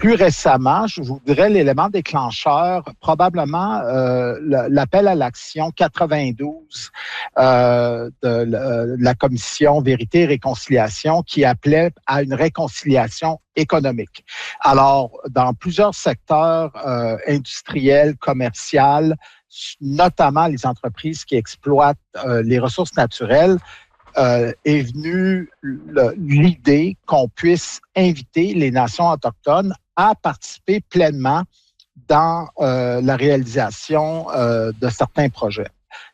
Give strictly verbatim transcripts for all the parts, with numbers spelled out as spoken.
plus récemment, je vous dirais l'élément déclencheur, probablement euh, l'appel à l'action quatre-vingt-douze euh, de, de la Commission Vérité et Réconciliation qui appelait à une réconciliation économique. Alors, dans plusieurs secteurs euh, industriels, commerciaux, notamment les entreprises qui exploitent euh, les ressources naturelles, euh, est venue le, l'idée qu'on puisse inviter les nations autochtones à participer pleinement dans euh, la réalisation euh, de certains projets.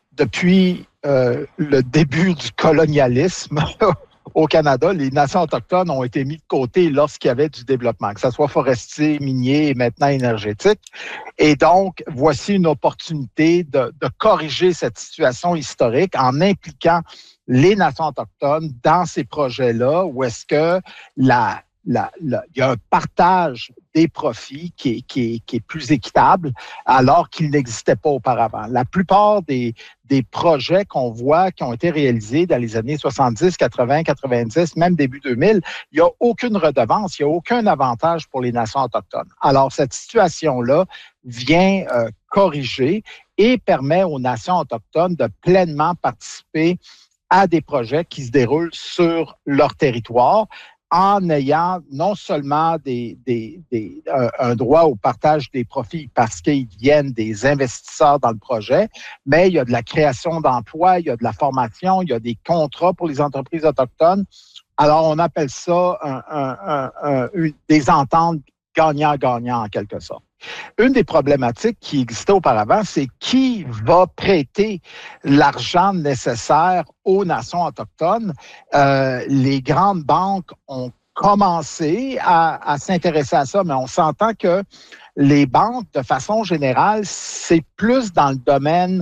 Depuis euh, le début du colonialisme au Canada, les nations autochtones ont été mises de côté lorsqu'il y avait du développement, que ce soit forestier, minier et maintenant énergétique. Et donc, voici une opportunité de, de corriger cette situation historique en impliquant les nations autochtones dans ces projets-là, où est-ce que la, la, la, il y a un partage des profits qui est, qui est, qui est plus équitable, alors qu'il n'existait pas auparavant. La plupart des, des projets qu'on voit qui ont été réalisés dans les années soixante-dix, quatre-vingts, quatre-vingt-dix, même début deux mille, il n'y a aucune redevance, il n'y a aucun avantage pour les nations autochtones. Alors, cette situation-là vient euh, corriger et permet aux nations autochtones de pleinement participer à des projets qui se déroulent sur leur territoire, en ayant non seulement des, des, des, un, un droit au partage des profits parce qu'ils viennent des investisseurs dans le projet, mais il y a de la création d'emplois, il y a de la formation, il y a des contrats pour les entreprises autochtones. Alors, on appelle ça un, un, un, un, une, des ententes gagnant-gagnant en quelque sorte. Une des problématiques qui existait auparavant, c'est qui va prêter l'argent nécessaire aux nations autochtones. Euh, les grandes banques ont commencé à, à s'intéresser à ça, mais on s'entend que les banques, de façon générale, c'est plus dans le domaine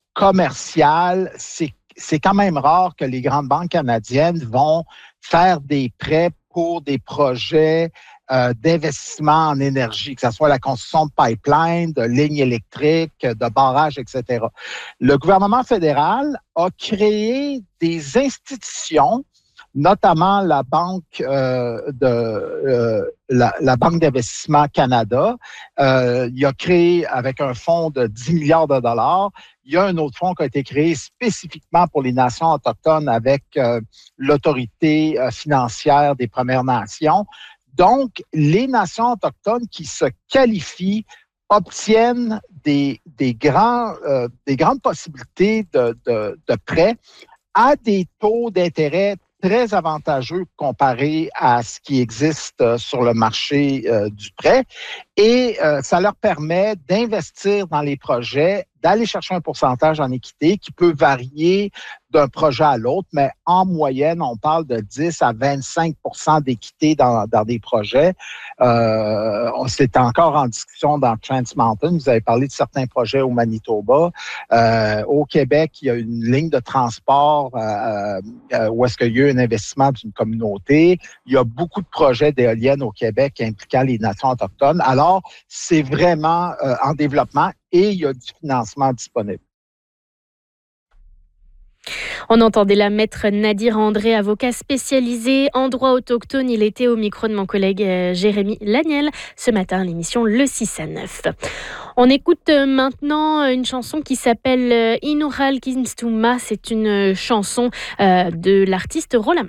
commercial. C'est, c'est quand même rare que les grandes banques canadiennes vont faire des prêts pour des projets Euh, d'investissement en énergie, que ce soit la construction de pipelines, de lignes électriques, de barrages, et cetera. Le gouvernement fédéral a créé des institutions, notamment la Banque euh, de euh, la, la Banque d'investissement Canada. Euh, il a créé avec un fonds de dix milliards de dollars. Il y a un autre fonds qui a été créé spécifiquement pour les nations autochtones avec euh, l'autorité euh, financière des Premières Nations. Donc, les nations autochtones qui se qualifient obtiennent des, des, grands, euh, des grandes possibilités de, de, de prêts à des taux d'intérêt très avantageux comparé à ce qui existe sur le marché euh, du prêt. Et euh, ça leur permet d'investir dans les projets, d'aller chercher un pourcentage en équité qui peut varier d'un projet à l'autre, mais en moyenne, on parle de dix à vingt-cinq pour cent d'équité dans, dans des projets. Euh, on c'est encore en discussion dans Trans Mountain. Vous avez parlé de certains projets au Manitoba. Euh, au Québec, il y a une ligne de transport euh, euh, où est-ce qu'il y a eu un investissement d'une communauté. Il y a beaucoup de projets d'éoliennes au Québec impliquant les nations autochtones. Alors, c'est vraiment euh, en développement et il y a du financement disponible. On entendait la maître Nadir André, avocat spécialisé en droit autochtone. Il était au micro de mon collègue Jérémy Laniel ce matin à l'émission Le six à neuf. On écoute maintenant une chanson qui s'appelle Inural Kinstuma. C'est une chanson de l'artiste Rolama.